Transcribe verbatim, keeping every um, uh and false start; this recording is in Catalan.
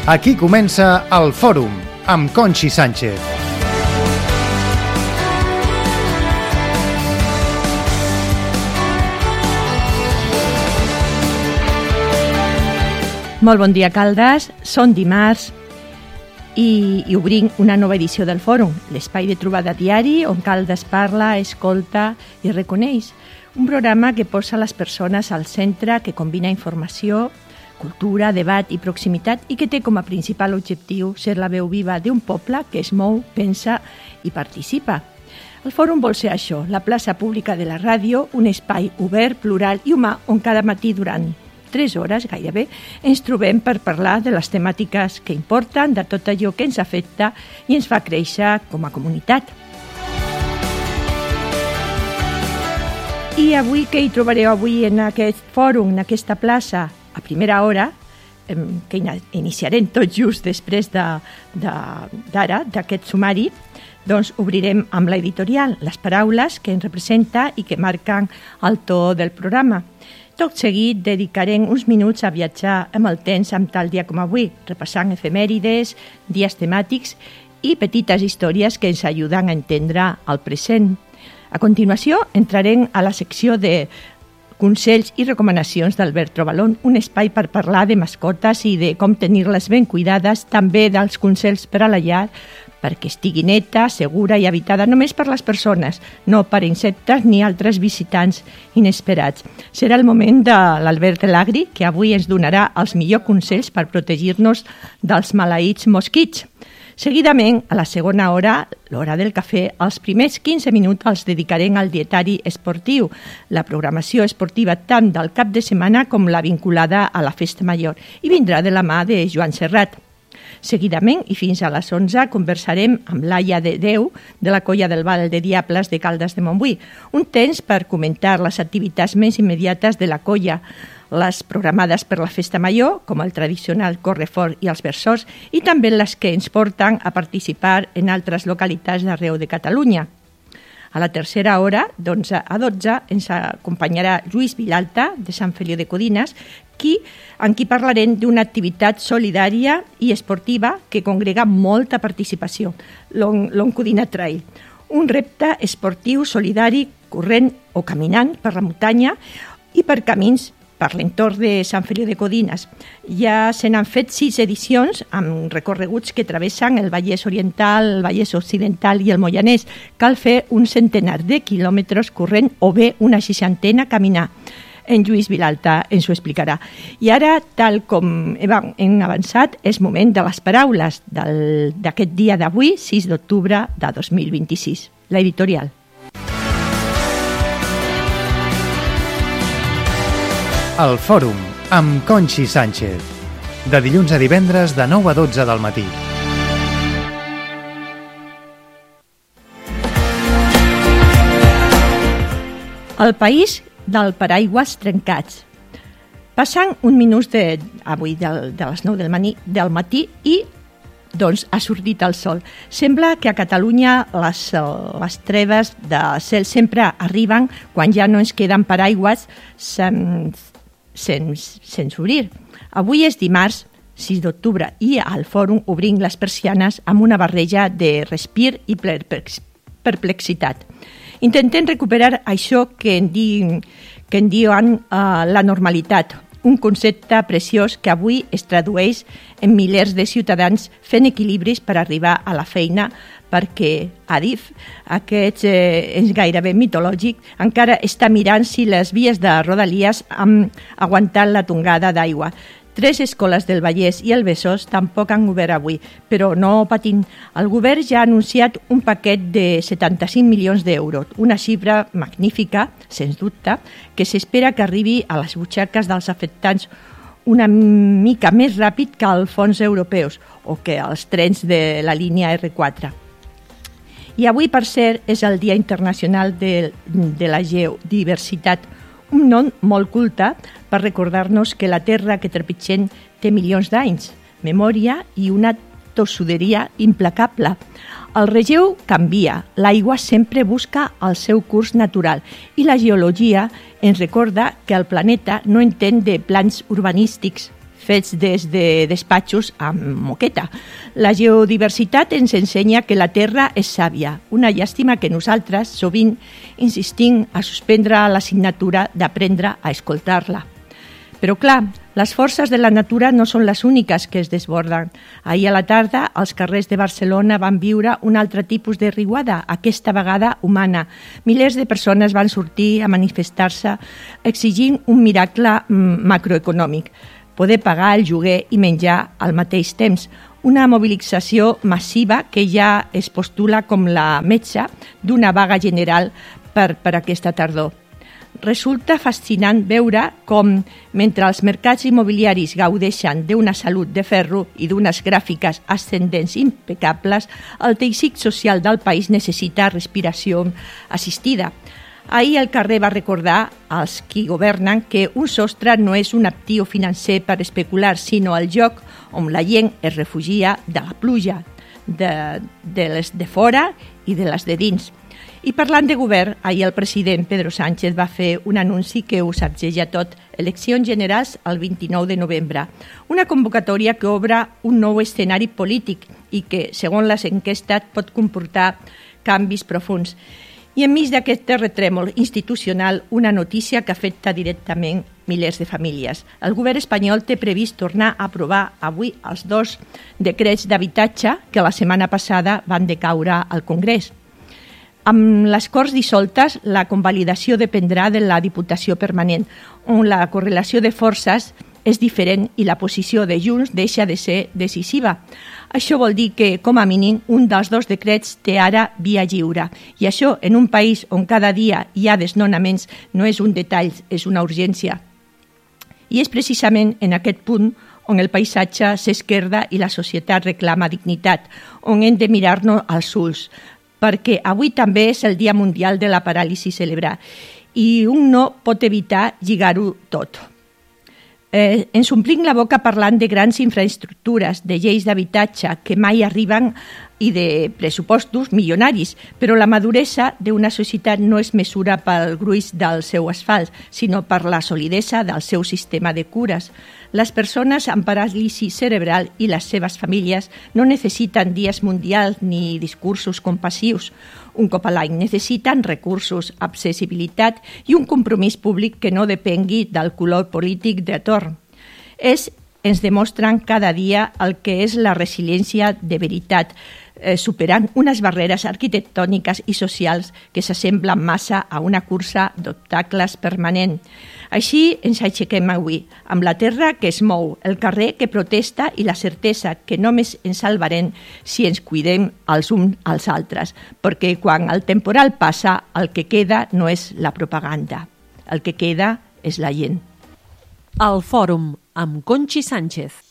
Aquí comença el Fòrum, amb Conxi Sánchez. Molt bon dia, Caldes. Són dimarts i, i obrim una nova edició del Fòrum, l'espai de trobada diari on Caldes parla, escolta i reconeix. Un programa que posa les persones al centre, que combina informació, cultura, debat i proximitat i que té com a principal objectiu ser la veu viva d'un poble que es mou, pensa i participa. El Fòrum vol ser això, la plaça pública de la ràdio, un espai obert, plural i humà on cada matí durant tres hores gairebé ens trobem per parlar de les temàtiques que importen, de tot allò que ens afecta i ens fa créixer com a comunitat. I avui, què hi trobareu avui en aquest fòrum, en aquesta plaça? A primera hora, que iniciarem tot just després d'ara, d'aquest sumari, doncs obrirem amb l'editorial, les paraules que ens representa i que marquen el to del programa. Tot seguit dedicarem uns minuts a viatjar amb el temps amb tal dia com avui, repassant efemèrides, dies temàtics i petites històries que ens ajuden a entendre el present. A continuació, entrarem a la secció de consells i recomanacions d'Albert Trovalón, un espai per parlar de mascotes i de com tenir-les ben cuidades, també dels consells per a la llar, perquè estigui neta, segura i habitada només per les persones, no per insectes ni altres visitants inesperats. Serà el moment de l'Albert Elagri, que avui ens donarà els millors consells per protegir-nos dels maleïts mosquits. Seguidament, a la segona hora, l'hora del cafè, els primers quinze minuts els dedicarem al dietari esportiu, la programació esportiva tant del cap de setmana com la vinculada a la festa major, i vindrà de la mà de Joan Serrat. Seguidament, i fins a les onze, conversarem amb Laia de Déu, de la Colla del Val de Diables de Caldes de Montbui, un temps per comentar les activitats més immediates de la colla, les programades per la festa major, com el tradicional correfort i els versos, i també les que ens porten a participar en altres localitats d'arreu de Catalunya. A la tercera hora, d'onze a dotze, ens acompanyarà Lluís Vilalta, de Sant Feliu de Codines, qui, en qui parlarem d'una activitat solidària i esportiva que congrega molta participació, l'On Codina Trail. Un repte esportiu solidari corrent o caminant per la muntanya i per camins per l'entorn de Sant Feliu de Codines. Ja se n'han fet sis edicions amb recorreguts que travessen el Vallès Oriental, el Vallès Occidental i el Moianès. Cal fer un centenar de quilòmetres corrent o bé una seixantena caminar. En Lluís Vilalta ens ho explicarà. I ara, tal com hem avançat, és moment de les paraules d'aquest dia d'avui, sis d'octubre de dos mil vint-i-sis. L'editorial. El Fòrum, amb Conxi Sánchez. De dilluns a divendres de nou a dotze del matí. El país del paraigües trencats. Passen un minut de, avui de, de les nou del matí, del matí i doncs ha sortit el sol. Sembla que a Catalunya les, les treves de cel sempre arriben quan ja no ens queden paraigües sense, sense, sense obrir. Avui és dimarts, sis d'octubre, i al Fòrum obrim les persianes amb una barreja de respir i perplexitat. Intentem recuperar això que en, di, que en diuen uh, la normalitat, un concepte preciós que avui es tradueix en milers de ciutadans fent equilibris per arribar a la feina perquè Adif, aquest eh, és gairebé mitològic, encara està mirant si les vies de Rodalies han aguantat la tongada d'aigua. Tres escoles del Vallès i el Besòs tampoc han obert avui, però no patin. El govern ja ha anunciat un paquet de setanta-cinc milions d'euros, una xifra magnífica, sens dubte, que s'espera que arribi a les butxaques dels afectants una mica més ràpid que els fons europeus o que els trens de la línia erre quatre. I avui, per cert, és el Dia Internacional de, de la Geodiversitat, un nom molt culte per recordar-nos que la Terra que trepitgem té milions d'anys, memòria i una tossuderia implacable. El relleu canvia, l'aigua sempre busca el seu curs natural i la geologia ens recorda que el planeta no entén de plans urbanístics, fets des de despatxos amb moqueta. La geodiversitat ens ensenya que la Terra és sàvia. Una llàstima que nosaltres sovint insistim a suspendre l'assignatura d'aprendre a escoltar-la. Però clar, les forces de la natura no són les úniques que es desborden. Ahir a la tarda, els carrers de Barcelona van viure un altre tipus de riuada, aquesta vegada humana. Milers de persones van sortir a manifestar-se exigint un miracle macroeconòmic, poder pagar el lloguer i menjar al mateix temps. Una mobilització massiva que ja es postula com la metxa d'una vaga general per, per aquesta tardor. Resulta fascinant veure com, mentre els mercats immobiliaris gaudeixen d'una salut de ferro i d'unes gràfiques ascendents impecables, el teixit social del país necessita respiració assistida. Ahir el carrer va recordar als qui governen que un sostre no és un actiu financer per especular, sinó el lloc on la gent es refugia de la pluja, de, de les de fora i de les de dins. I parlant de govern, ahir el president Pedro Sánchez va fer un anunci que ho sacseja tot. Eleccions generals el vint-i-nou de novembre. Una convocatòria que obre un nou escenari polític i que, segons les enquestes, pot comportar canvis profuns. I enmig d'aquest terratrèmol institucional, una notícia que afecta directament milers de famílies. El govern espanyol té previst tornar a aprovar avui els dos decrets d'habitatge que la setmana passada van decaure al Congrés. Amb les Corts dissoltes, la convalidació dependrà de la Diputació Permanent, on la correlació de forces és diferent i la posició de Junts deixa de ser decisiva. Això vol dir que, com a mínim, un dels dos decrets té ara via lliure. I això, en un país on cada dia hi ha desnonaments, no és un detall, és una urgència. I és precisament en aquest punt on el paisatge s'esquerda i la societat reclama dignitat, on hem de mirar-nos als ulls, perquè avui també és el Dia Mundial de la Paràlisi Cerebral i un no pot evitar lligar-ho tot. Eh, ens omplim la boca parlant de grans infraestructures, de lleis d'habitatge que mai arriben i de pressupostos milionaris, però la maduresa d'una societat no es mesura pel gruix del seu asfalt, sinó per la solidesa del seu sistema de cures. Les persones amb paràlisi cerebral i les seves famílies no necessiten dies mundials ni discursos compassius. Un cop a l'any necessiten recursos, accessibilitat i un compromís públic que no depengui del color polític de torn. És, ens demostren cada dia el que és la resiliència de veritat, eh, superant unes barreres arquitectòniques i socials que s'assemblen massa a una cursa d'obstacles permanent. Així ens aixequem avui, amb la terra que es mou, el carrer que protesta i la certesa que només ens salvarem si ens cuidem els uns als altres, perquè quan el temporal passa, el que queda no és la propaganda, el que queda és la gent. El Fòrum, amb Conxi Sánchez.